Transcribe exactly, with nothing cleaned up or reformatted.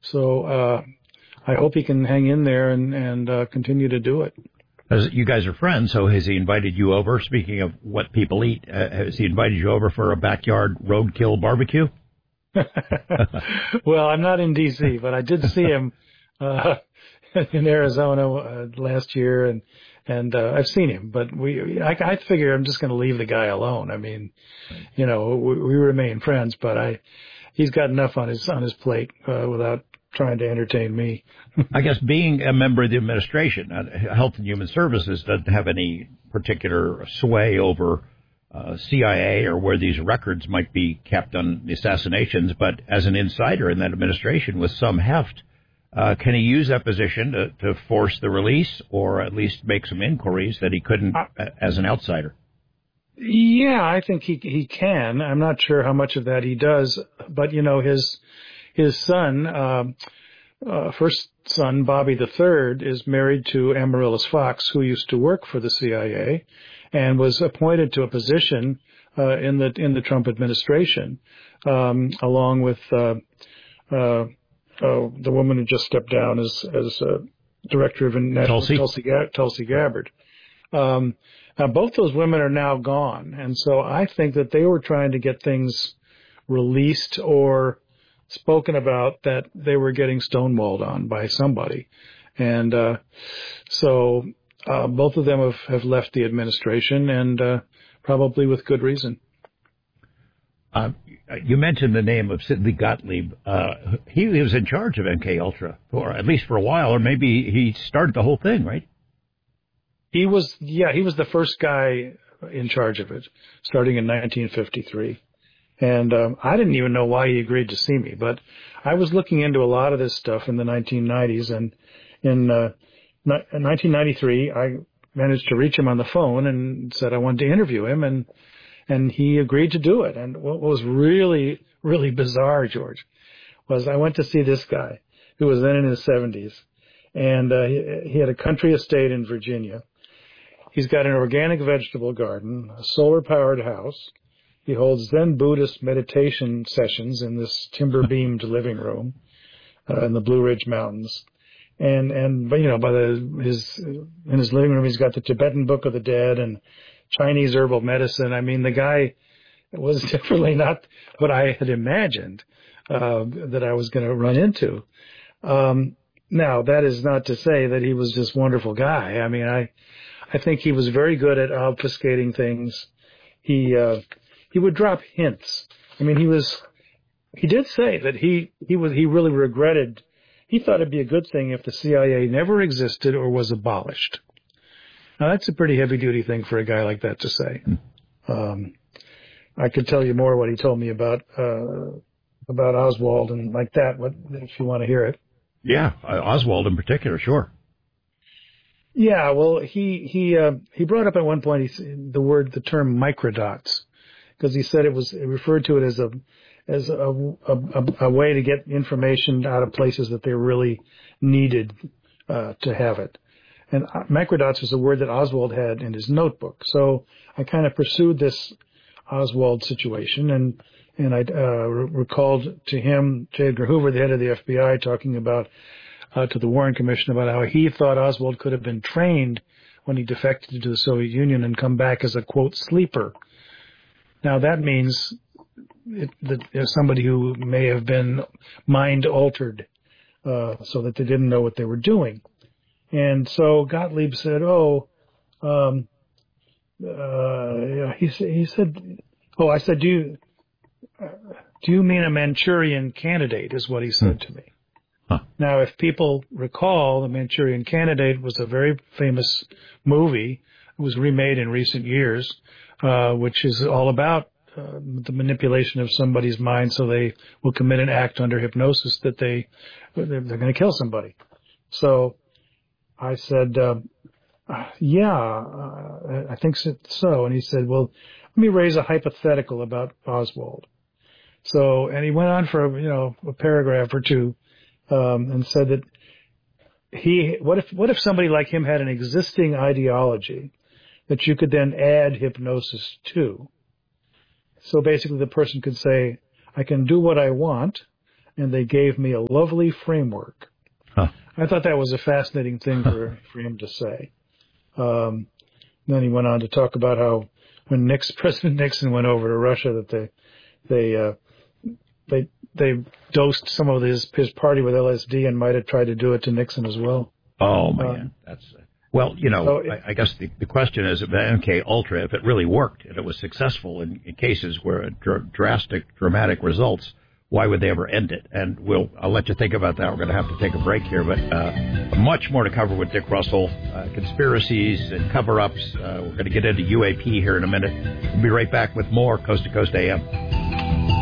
So uh, I hope he can hang in there and, and uh, continue to do it. As you guys are friends, so has he invited you over? Speaking of what people eat, uh, has he invited you over for a backyard roadkill barbecue? Well, I'm not in D C, but I did see him uh, in Arizona uh, last year, and and uh, I've seen him. But we, I, I figure I'm just going to leave the guy alone. I mean, you know, we, we remain friends, but I, he's got enough on his on his plate uh, without trying to entertain me. I guess being a member of the administration, uh, Health and Human Services doesn't have any particular sway over uh, C I A or where these records might be kept on the assassinations, but as an insider in that administration with some heft, uh, can he use that position to, to force the release or at least make some inquiries that he couldn't uh, as an outsider? Yeah, I think he he can. I'm not sure how much of that he does, but you know, his his son, uh, uh, first son, Bobby the Third, is married to Amaryllis Fox, who used to work for the C I A, and was appointed to a position uh, in the in the Trump administration, um, along with uh, uh, uh, the woman who just stepped down as as uh, director of national Tulsi, Tulsi, Tulsi Gabbard. Um, now both those women are now gone, and so I think that they were trying to get things released or spoken about that they were getting stonewalled on by somebody, and uh, so uh, both of them have, have left the administration, and uh, probably with good reason. Uh, you mentioned the name of Sidney Gottlieb. Uh, he, he was in charge of M K Ultra, or at least for a while, or maybe he started the whole thing, right? He was, yeah, he was the first guy in charge of it, starting in nineteen fifty-three. And um, I didn't even know why he agreed to see me, but I was looking into a lot of this stuff in the nineteen nineties, and in, uh, in nineteen ninety-three, I managed to reach him on the phone and said I wanted to interview him, and and he agreed to do it. And what was really, really bizarre, George, was I went to see this guy who was then in his seventies, and uh, he, he had a country estate in Virginia. He's got an organic vegetable garden, a solar-powered house. He holds Zen Buddhist meditation sessions in this timber-beamed living room uh, in the Blue Ridge Mountains. And, and, you know, by the, his, in his living room, he's got the Tibetan Book of the Dead and Chinese herbal medicine. I mean, the guy was definitely not what I had imagined, uh, that I was going to run into. Um, now, that is not to say that he was this wonderful guy. I mean, I, I think he was very good at obfuscating things. He, uh, he would drop hints. I mean, he was, he did say that he, he was, he really regretted, he thought it'd be a good thing if the C I A never existed or was abolished. Now, that's a pretty heavy duty thing for a guy like that to say. Um, I could tell you more what he told me about, uh, about Oswald and like that, what, if you want to hear it. Yeah, Oswald in particular, sure. Yeah, well, he he uh, he brought up at one point he, the word, the term microdots, because he said it was it referred to it as a as a, a, a way to get information out of places that they really needed uh, to have it. And microdots was a word that Oswald had in his notebook. So I kind of pursued this Oswald situation, and and I uh, re- recalled to him J. Edgar Hoover, the head of the F B I, talking about. Uh, to the Warren Commission about how he thought Oswald could have been trained when he defected to the Soviet Union and come back as a, quote, sleeper. Now, that means it, that there's somebody who may have been mind-altered uh, so that they didn't know what they were doing. And so Gottlieb said, oh, um, uh, he, he said, oh, I said, do you, uh, do you mean a Manchurian Candidate is what he said to me. Huh. Now, if people recall, The Manchurian Candidate was a very famous movie. It was remade in recent years, uh, which is all about uh, the manipulation of somebody's mind so they will commit an act under hypnosis that they, they're, they're going to kill somebody. So I said, uh, yeah, uh, I think so. And he said, well, let me raise a hypothetical about Oswald. So, and he went on for, you know, a paragraph or two. Um, and said that he, what if, what if somebody like him had an existing ideology that you could then add hypnosis to? So basically the person could say, I can do what I want, and they gave me a lovely framework. Huh. I thought that was a fascinating thing for, for him to say. Um, then he went on to talk about how when Nixon, President Nixon went over to Russia, that they they uh, they they dosed some of his his party with L S D and might have tried to do it to Nixon as well. Oh man, um, that's well, you know, so it, I, I guess the, the question is if M K Ultra, if it really worked, if it was successful in, in cases where it dr- drastic, dramatic results, why would they ever end it? And we'll I'll let you think about that. We're going to have to take a break here, but uh, much more to cover with Dick Russell, uh, conspiracies and cover-ups. Uh, we're going to get into U A P here in a minute. We'll be right back with more Coast to Coast A M.